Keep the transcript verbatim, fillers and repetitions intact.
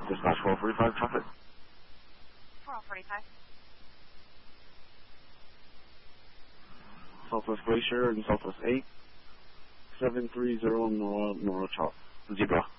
Dispatch twelve forty-five traffic. twelve forty-five. Southwest Glacier and Southwest eight. seven three zero Nora, Nora Chop. Zebra.